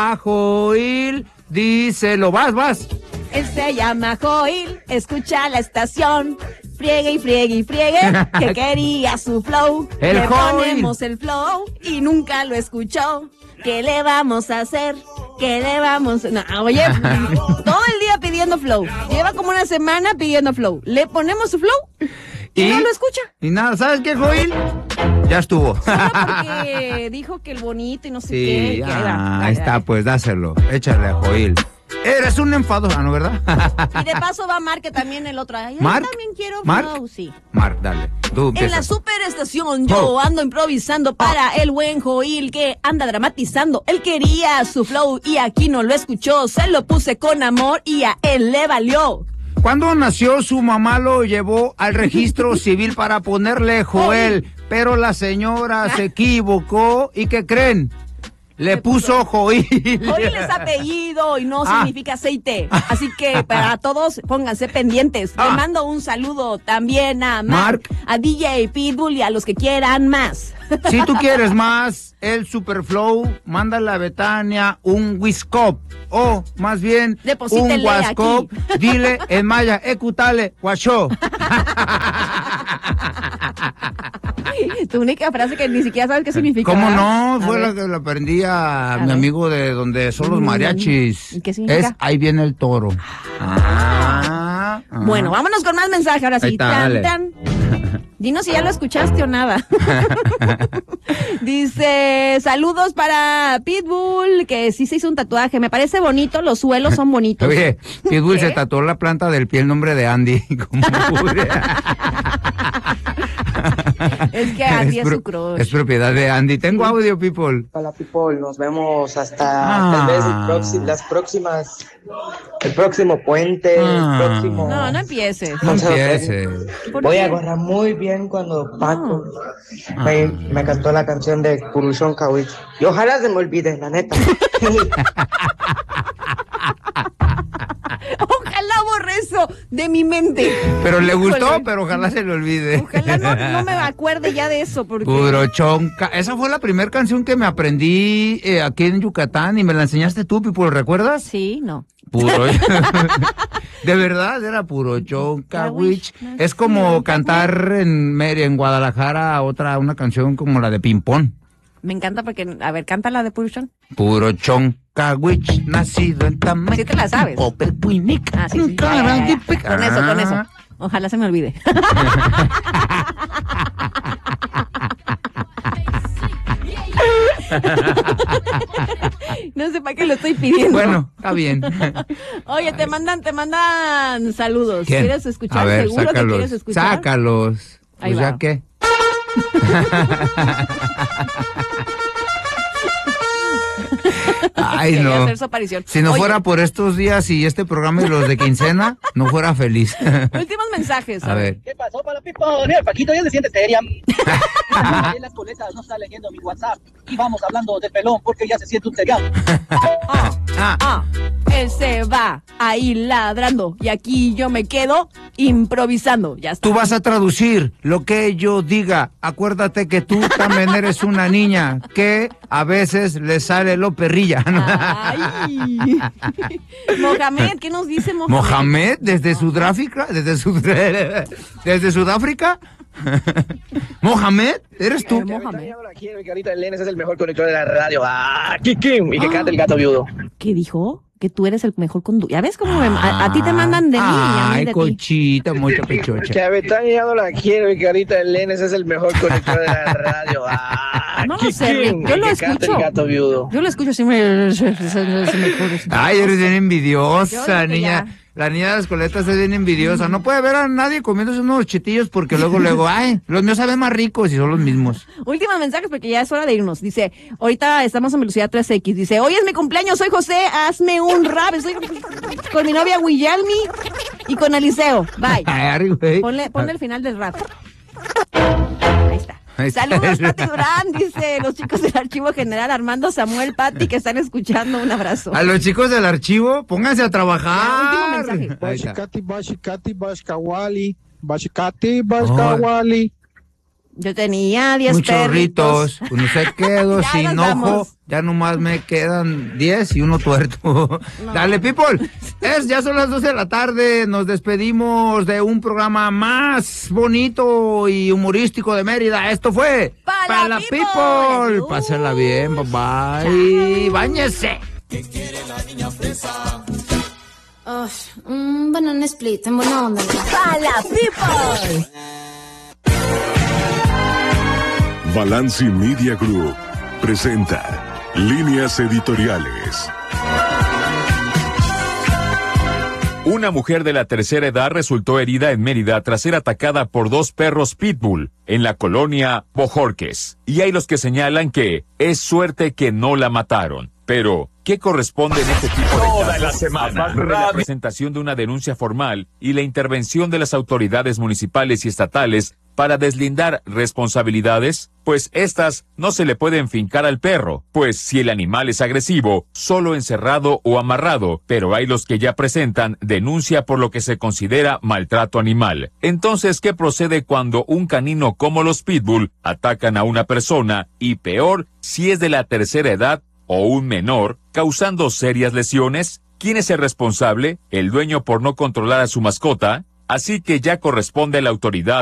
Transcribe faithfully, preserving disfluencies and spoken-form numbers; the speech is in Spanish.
Joel, díselo, vas, vas. Él se llama Joel, escucha la estación, friegue y friegue y friegue, que quería su flow. El Le Joel. ponemos el flow y nunca lo escuchó. ¿Qué le vamos a hacer? ¿Qué le vamos a...? No, oye, todo el día pidiendo flow. Lleva como una semana pidiendo flow. Le ponemos su flow y, ¿Y? no lo escucha. Y nada, ¿sabes qué, Joel? Ya estuvo. Solo porque dijo que el bonito y no sé sí, qué. Ah, que era. ahí está, pues dáselo. Échale a Joel. Eres un enfadado, ¿verdad? Y de paso va Mark, que también el otro. Ay, ¿Mark? Yo también quiero ¿Mark? flow, sí. Mark, dale. Tú En empieza. la superestación yo ando improvisando para el buen Joel que anda dramatizando. Él quería su flow y aquí no lo escuchó. Se lo puse con amor y a él le valió. Cuando nació su mamá lo llevó al registro civil para ponerle Joel, pero la señora se equivocó y ¿qué creen? Le puso Joel. Joel es apellido y no Ah. significa aceite. Así que para todos pónganse pendientes. Le Ah. mando un saludo también a Mark, Mark. a D J Pitbull y a los que quieran más. Si tú quieres más, el Superflow, mándale a Betania un Wiscop. O, más bien, Deposítele un Wascop. aquí. Dile en maya, ecutale, guachó. Tu única frase que ni siquiera sabes qué significa. ¿Cómo ¿verdad? no? A Fue ver. la que le aprendí a, A mi ver. amigo de donde son los Mm, mariachis. ¿y qué significa? Es, ahí viene el toro. Ah, ah. Bueno, vámonos con más mensajes ahora sí. Ahí está, Tan, dale. tan. Dinos si ya lo escuchaste o nada. Dice, saludos para Pitbull, que sí se hizo un tatuaje. Me parece bonito, los suelos son bonitos. Oye, Pitbull ¿Qué? se tatuó la planta del pie el nombre de Andy. Como Es que Andy es, pro- su crush. es propiedad de Andy. Tengo audio, people. Hola people, nos vemos hasta Ah. tal vez el proxi- las próximas, el próximo puente, Ah. el próximo... No, no empieces. No Consejo empieces. ¿Por Voy qué? a agarrar muy bien cuando Paco me, me cantó la canción de Purushon Kawich. Y ojalá se me olvide, la neta. Ojalá borre eso de mi mente. Pero le gustó, Híjole. pero ojalá se le olvide. Ojalá no, no me acuerde ya de eso, porque... Puro chonca. Esa fue la primera canción que me aprendí eh, aquí en Yucatán y me la enseñaste tú, Pipo, ¿recuerdas? Sí, no. Puro. De verdad, era puro chonca, witch. Es como cantar en, Meri- en Guadalajara otra, una canción como la de Pimpón. Me encanta porque, a ver, cántala de Purshon. Puro chonca, witch, nacido en Tameca. Sí te la sabes. Popelpuinic. Ah, sí, sí. Ya, ya, ya. Con eso, con eso. Ojalá se me olvide. No sé para qué lo estoy pidiendo. Bueno, está bien. Oye, te mandan, te mandan saludos. ¿Quién? ¿Quieres escuchar? A ver, Seguro sácalos. que quieres escuchar. Sácalos. Ahí Pues va. ya qué. Ay, Quería no. hacer su aparición. Si no Oye, fuera por estos días y este programa y los de quincena, no fuera feliz. últimos mensajes. A ver. ¿Qué pasó para Pipo? Mira, Paquito ya se siente seria. Las coletas no está leyendo mi WhatsApp y vamos hablando de pelón porque ya se siente un serial. Ah, Ah, ah, él se va ahí ladrando y aquí yo me quedo improvisando. Ya está. tú vas a traducir lo que yo diga. Acuérdate que tú también eres una niña que a veces le sale lo perrilla. Ay. Mohamed, ¿qué nos dice Mohamed? Mohamed, desde Sudáfrica, desde, Sud- desde Sudáfrica. Mohamed, ¿eres tú? Eh, Mohamed. Aquí mi carita de Lenes es el mejor conductor de la radio. Ah, Kikim, y que cante el gato viudo. ¿Qué dijo? Que tú eres el mejor conductor. ¿Ya ves cómo me- a, a ti te mandan de mí y a mí Ay, de ti? cochita, mucha pechocha. Que a Betania ya no la quiero, mi carita de Lenes es el mejor conductor de la radio. Ah, No lo sé, Rick, yo y lo que cante escucho. el gato viudo. Yo lo escucho así me... se me- se me- Ay, eres bien Yo envidiosa, creo que niña. ya. La niña de las coletas es bien envidiosa. No puede ver a nadie comiéndose unos chitillos porque luego, luego, ay, los míos saben más ricos y son los mismos. Últimos mensajes porque ya es hora de irnos. Dice, ahorita estamos en velocidad tres equis. Dice, hoy es mi cumpleaños, soy José, hazme un rap. Estoy con mi novia Willialmi y con Eliseo. Bye. Ay, güey. Ponle, ponle el final del rap. Ahí está. Ahí está. Saludos, Pati Durán, dice los chicos del Archivo General, Armando, Samuel, Pati, que están escuchando. Un abrazo. A los chicos del archivo, pónganse a trabajar. Ya, último mensaje. Ahí está. Bashikati, Bashikati, Bashkawali, Bashikati, Bashkawali. Yo tenía diez Muchos perritos. chorritos, uno se quedó Ya sin nos ojo, vamos. ya nomás me quedan diez y uno tuerto. No. Dale, people, es, ya son las doce de la tarde, nos despedimos de un programa más bonito y humorístico de Mérida. Esto fue Pa' Pa' la la people. People. Pásenla bien, bye bye. Báñese. Oh, un banana split, en buena onda. ¡Pa' la people! Balanci Media Group presenta Líneas Editoriales. Una mujer de la tercera edad resultó herida en Mérida tras ser atacada por dos perros pitbull en la colonia Bojorques. Y hay los que señalan que es suerte que no la mataron. Pero, ¿qué corresponde en este tipo de Toda casos? la semana, Aparte de la radio. presentación de una denuncia formal y la intervención de las autoridades municipales y estatales para deslindar responsabilidades, pues estas no se le pueden fincar al perro, pues si el animal es agresivo, solo encerrado o amarrado, pero hay los que ya presentan denuncia por lo que se considera maltrato animal. Entonces, ¿qué procede cuando un canino como los pitbull atacan a una persona y peor si es de la tercera edad o un menor, causando serias lesiones? ¿Quién es el responsable? ¿El dueño por no controlar a su mascota? Así que ya corresponde a la autoridad